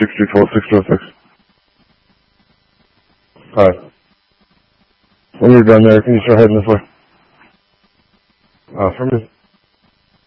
624-606. Alright. When you're done there, can you start heading this way? For me.